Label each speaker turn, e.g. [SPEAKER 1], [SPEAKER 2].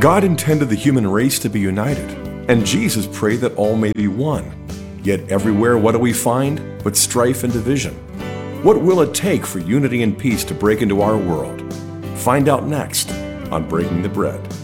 [SPEAKER 1] God intended the human race to be united, and Jesus prayed that all may be one. Yet everywhere, what do we find but strife and division? What will it take for unity and peace to break into our world? Find out next on Breaking the Bread.